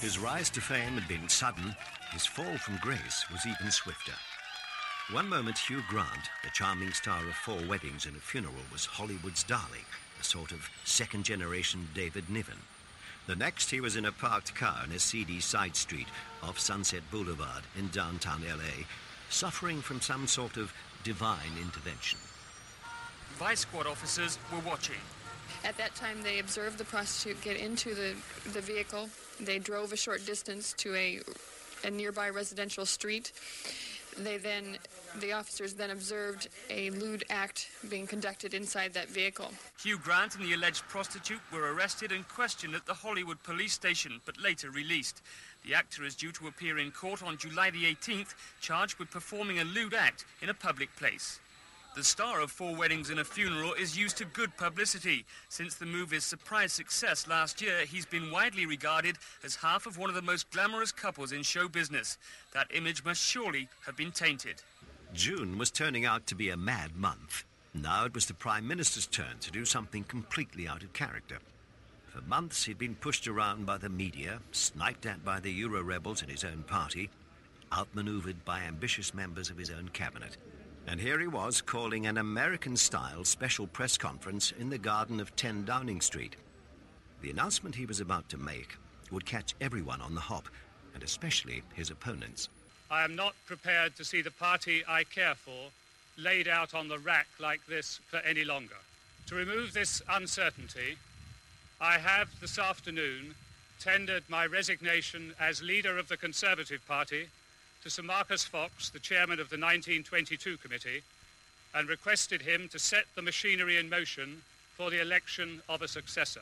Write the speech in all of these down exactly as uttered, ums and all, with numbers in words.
His rise to fame had been sudden. His fall from grace was even swifter. One moment, Hugh Grant, the charming star of Four Weddings and a Funeral, was Hollywood's darling, a sort of second-generation David Niven. The next, he was in a parked car in a seedy side street off Sunset Boulevard in downtown L A, suffering from some sort of divine intervention. Vice Squad officers were watching. At that time, they observed the prostitute get into the, the vehicle. They drove a short distance to a, a nearby residential street. They then, the officers then observed a lewd act being conducted inside that vehicle. Hugh Grant and the alleged prostitute were arrested and questioned at the Hollywood police station, but later released. The actor is due to appear in court on July the eighteenth, charged with performing a lewd act in a public place. The star of Four Weddings and a Funeral is used to good publicity. Since the movie's surprise success last year, he's been widely regarded as half of one of the most glamorous couples in show business. That image must surely have been tainted. June was turning out to be a mad month. Now it was the Prime Minister's turn to do something completely out of character. For months he'd been pushed around by the media, sniped at by the Euro rebels in his own party, outmaneuvered by ambitious members of his own cabinet. And here he was calling an American-style special press conference in the garden of ten Downing Street. The announcement he was about to make would catch everyone on the hop, and especially his opponents. I am not prepared to see the party I care for laid out on the rack like this for any longer. To remove this uncertainty, I have this afternoon tendered my resignation as leader of the Conservative Party to Sir Marcus Fox, the chairman of the nineteen twenty-two committee, and requested him to set the machinery in motion for the election of a successor.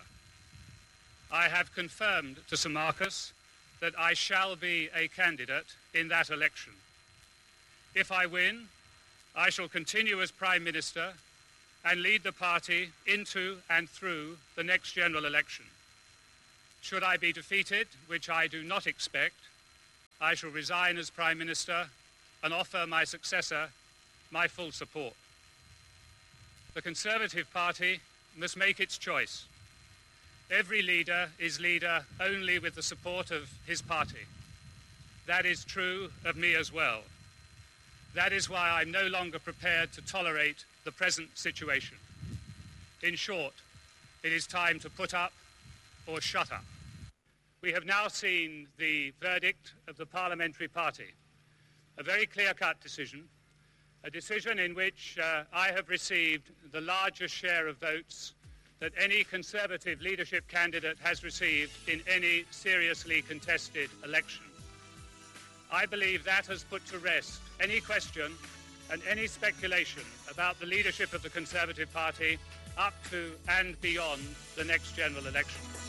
I have confirmed to Sir Marcus that I shall be a candidate in that election. If I win, I shall continue as Prime Minister and lead the party into and through the next general election. Should I be defeated, which I do not expect, I shall resign as Prime Minister and offer my successor my full support. The Conservative Party must make its choice. Every leader is leader only with the support of his party. That is true of me as well. That is why I'm no longer prepared to tolerate the present situation. In short, it is time to put up or shut up. We have now seen the verdict of the Parliamentary Party, a very clear-cut decision, a decision in which uh, I have received the largest share of votes that any Conservative leadership candidate has received in any seriously contested election. I believe that has put to rest any question and any speculation about the leadership of the Conservative Party up to and beyond the next general election.